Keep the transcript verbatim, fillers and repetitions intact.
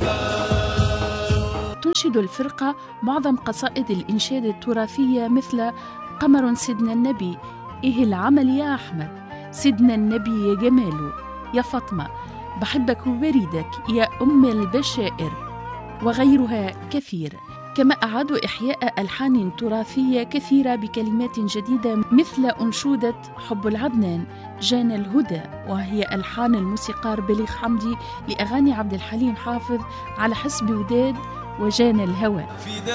تنشد الفرقة معظم قصائد الإنشاد التراثية مثل قمر سيدنا النبي، إيه العمل يا أحمد، سيدنا النبي يا جماله، يا فاطمة، بحبك وبريدك، يا أم البشائر، وغيرها كثير. كما أعادوا إحياء ألحان تراثية كثيرة بكلمات جديدة مثل أنشودة حب العدنان، جانا الهدى، وهي ألحان الموسيقار بليغ حمدي لأغاني عبد الحليم حافظ على حسب وداد، وجانا الهوى.